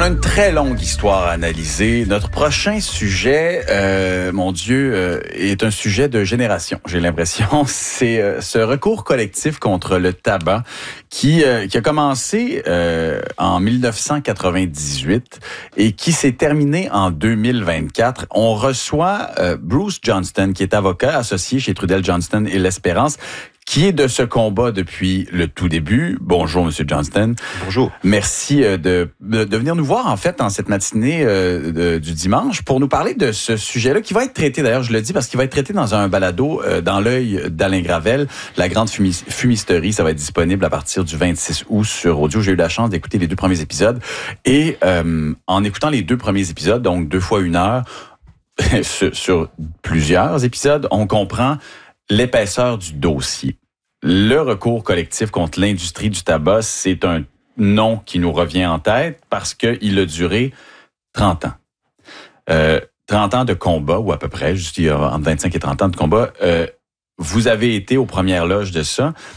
a une très longue histoire à analyser. Notre prochain sujet, mon Dieu, est un sujet de génération, j'ai l'impression. C'est ce recours collectif contre le tabac qui a commencé en 1998 et qui s'est terminé en 2024. On reçoit Bruce Johnston, qui est avocat associé chez Trudel Johnston et L'Espérance, qui est de ce combat depuis le tout début. Bonjour, Monsieur Johnston. Bonjour. Merci de venir nous voir, en fait, en cette matinée du dimanche, pour nous parler de ce sujet-là, qui va être traité, d'ailleurs, je le dis, parce qu'il va être traité dans un balado dans l'œil d'Alain Gravel, La Grande Fumisterie. Ça va être disponible à partir du 26 août sur audio. J'ai eu la chance d'écouter les 2 premiers épisodes. Et en écoutant les 2 premiers épisodes, donc 2 fois 1 heure, sur plusieurs épisodes, on comprend l'épaisseur du dossier. Le recours collectif contre l'industrie du tabac, c'est un nom qui nous revient en tête parce qu'il a duré 30 ans. 30 ans de combat, ou à peu près, juste entre 25 et 30 ans de combat. Vous avez été aux premières loges de ça.